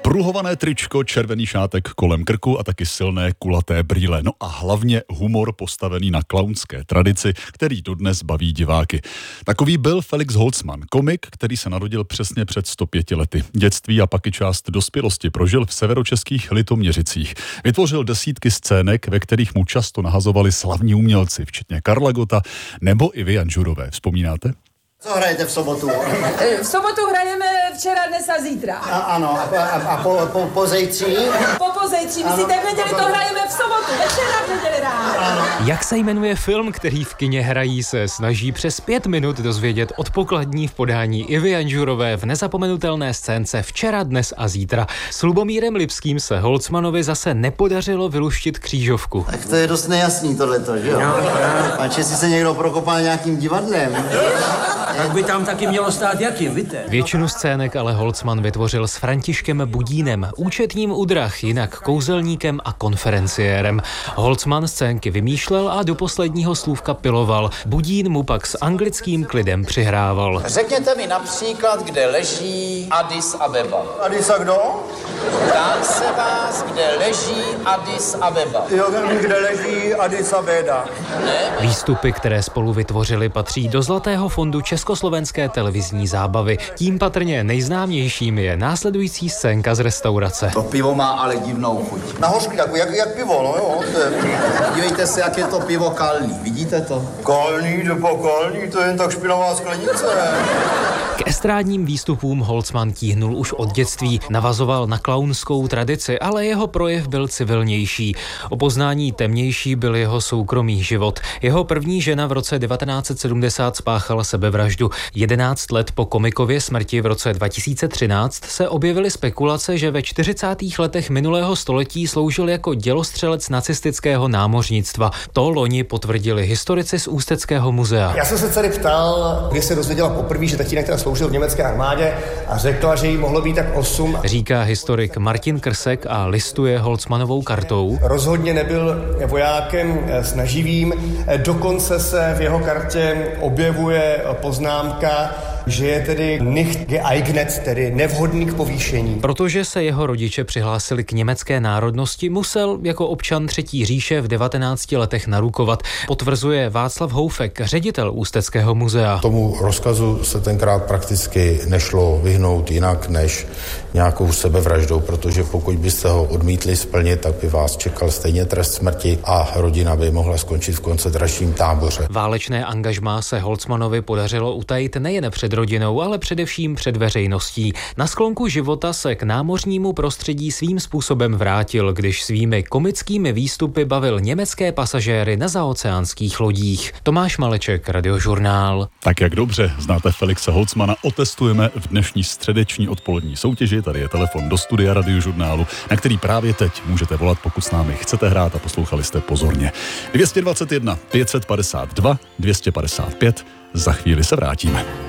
Pruhované tričko, červený šátek kolem krku a taky silné kulaté brýle. No a hlavně humor postavený na klaunské tradici, který dodnes baví diváky. Takový byl Felix Holzmann, komik, který se narodil přesně před 105 lety. Dětství a pak i část dospělosti prožil v severočeských Litoměřicích. Vytvořil desítky scének, ve kterých mu často nahazovali slavní umělci, včetně Karla Gotta nebo Ivy Janžurové. Vzpomínáte? Co hrajete v sobotu? V sobotu hrajeme včera, dnes a zítra. Ano, a po zejtří? Po zejtří, myslíte, v neděli to hrajeme v sobotu, večera v neděli ráno. Jak se jmenuje film, který v kině hrají, se snaží přes 5 minut dozvědět od pokladní v podání Ivy Janžurové v nezapomenutelné scénce Včera, dnes a zítra. S Lubomírem Lipským se Holzmannovi zase nepodařilo vyluštit křížovku. Tak to je dost nejasný tohleto, že jo? Pač jestli se někdo prokopal nějakým divadlem. Tak by tam taky mělo stát jakým, víte? Většinu scének ale Holzmann vytvořil s Františkem Budínem, účetním u drah, jinak kouzelníkem a konferenciérem. Holzmann scénky vymýšlel a do posledního slůvka piloval. Budín mu pak s anglickým klidem přihrával. Řekněte mi například, kde leží Addis Abeba. Addis a kdo? Ptám se vás, kde leží Addis Abeba. Jo, kde leží Addis Abeba. Výstupy, které spolu vytvořili, patří do Zlatého fondu československé televizní zábavy. Tím patrně nejznámějším je následující scénka z restaurace. To pivo má ale divnou chuť. Na hořky, jak pivo, no jo. Dívejte se, jak je to pivo kalný. Vidíte to? Kalný, to je jen tak špinavá sklenice. K estrádním výstupům Holzmann tíhnul už od dětství, navazoval na klaunskou tradici, ale jeho projev byl civilnější. O poznání temnější byl jeho soukromý život. Jeho první žena v roce 1970 spáchala sebevraždu. 11 let po komikově smrti v roce 2013 se objevily spekulace, že ve 40. letech minulého století sloužil jako dělostřelec nacistického námořnictva. To loni potvrdili historici z Ústeckého muzea. Já jsem se dcery ptal, kdy se dozvěděla poprvé, že tatínek teda sloužil v německé armádě a řekla, že jí mohlo být tak 8. Říká historik Martin Krsek a listuje Holzmannovou kartou. Rozhodně nebyl vojákem snaživým, dokonce se v jeho kartě objevuje poznámka, že je tedy nicht geeignet, tedy nevhodný k povýšení. Protože se jeho rodiče přihlásili k německé národnosti, musel jako občan Třetí říše v 19 letech narukovat, potvrzuje Václav Houfek, ředitel Ústeckého muzea. Tomu rozkazu se tenkrát prakticky nešlo vyhnout jinak než nějakou sebevraždou, protože pokud byste ho odmítli splnit, tak by vás čekal stejně trest smrti a rodina by mohla skončit v koncentračním táboře. Válečné angažmá se Holzmannovi podařilo utajit nejen před rodinou, ale především před veřejností. Na sklonku života se k námořnímu prostředí svým způsobem vrátil, když svými komickými výstupy bavil německé pasažéry na zaoceánských lodích. Tomáš Maleček, Radiožurnál. Tak jak dobře znáte Felixe Holzmanna, otestujeme v dnešní středeční odpolední soutěži. Tady je telefon do studia Radiožurnálu, na který právě teď můžete volat, pokud s námi chcete hrát a poslouchali jste pozorně. 221 552 255. Za chvíli se vrátíme.